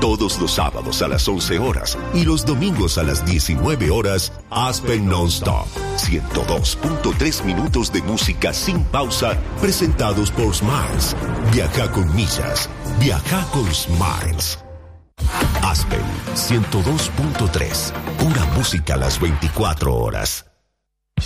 Todos los sábados a las 11 horas y los domingos a las 19 horas, Aspen Non-Stop. 102.3 minutos de música sin pausa, presentados por Smiles. Viaja con millas. Viaja con Smiles. Aspen 102.3. Pura música a las 24 horas.